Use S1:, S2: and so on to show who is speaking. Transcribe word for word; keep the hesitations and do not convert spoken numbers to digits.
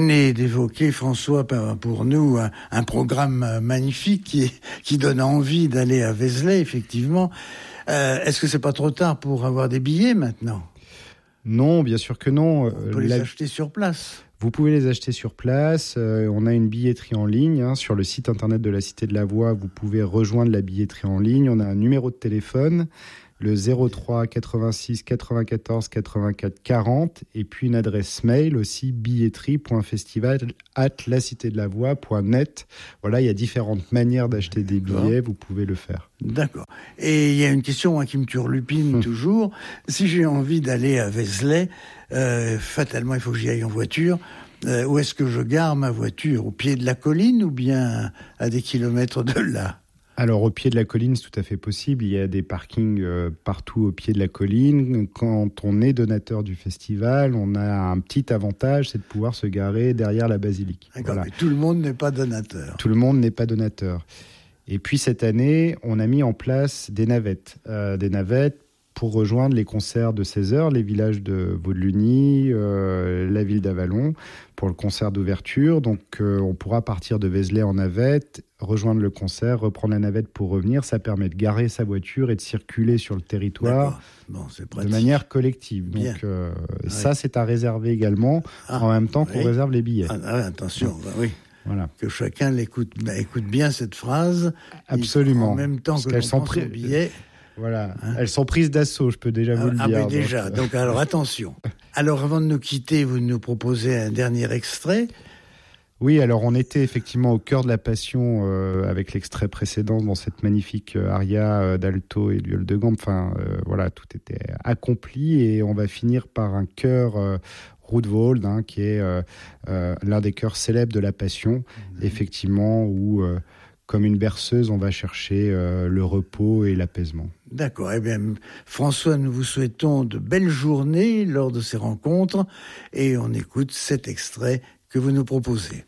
S1: venez d'évoquer, François, pour nous, un, un programme magnifique qui, qui donne envie d'aller à Vézelay, effectivement. Euh, est-ce que c'est pas trop tard pour avoir des billets maintenant ?
S2: Non, bien sûr que non.
S1: On peut les La... acheter sur place.
S2: Vous pouvez les acheter sur place. Euh, on a une billetterie en ligne. Hein, sur le site internet de la Cité de la Voix, vous pouvez rejoindre la billetterie en ligne. On a un numéro de téléphone, le zéro trois quatre-vingt-six quatre-vingt-quatorze quatre-vingt-quatre quarante, et puis une adresse mail aussi, billetterie point festival arobase la cité de la voix point net. Voilà, il y a différentes manières d'acheter des billets, vous pouvez le faire.
S1: D'accord. Et il y a une question moi, qui me turlupine hum. toujours. Si j'ai envie d'aller à Vézelay, euh, fatalement il faut que j'y aille en voiture. Euh, où est-ce que je gare ma voiture ? Au pied de la colline ou bien à des kilomètres de là ?
S2: Alors, au pied de la colline, c'est tout à fait possible. Il y a des parkings euh, partout au pied de la colline. Quand on est donateur du festival, on a un petit avantage, c'est de pouvoir se garer derrière la basilique.
S1: D'accord, voilà. Mais tout le monde n'est pas donateur.
S2: Tout le monde n'est pas donateur. Et puis, cette année, on a mis en place des navettes. Euh, des navettes pour rejoindre les concerts de seize heures, les villages de Vaudeluny, euh, la ville d'Avallon, pour le concert d'ouverture. Donc, euh, on pourra partir de Vézelay en navette, rejoindre le concert, reprendre la navette pour revenir. Ça permet de garer sa voiture et de circuler sur le territoire bon, c'est de manière collective. Bien. Donc, euh, ouais. ça, c'est à réserver également, ah, en même temps qu'on oui. réserve les billets.
S1: Ah, ah, attention, bah, oui. Voilà. Que chacun l'écoute, bah, écoute bien cette phrase.
S2: Absolument.
S1: En même temps
S2: Parce
S1: que l'on prend son billet...
S2: Voilà, hein elles sont prises d'assaut, je peux déjà vous
S1: ah,
S2: le dire.
S1: Ah, mais déjà, donc, donc alors attention. Alors avant de nous quitter, vous nous proposez un dernier extrait.
S2: Oui, alors on était effectivement au cœur de la passion euh, avec l'extrait précédent dans cette magnifique euh, aria euh, d'alto et viol de gambe. Enfin, euh, voilà, tout était accompli et on va finir par un chœur euh, Roodewolde, hein, qui est euh, euh, l'un des chœurs célèbres de la passion, mmh. effectivement, où... Euh, comme une berceuse, on va chercher euh, le repos et l'apaisement.
S1: D'accord. Eh bien, François, nous vous souhaitons de belles journées lors de ces rencontres et on écoute cet extrait que vous nous proposez.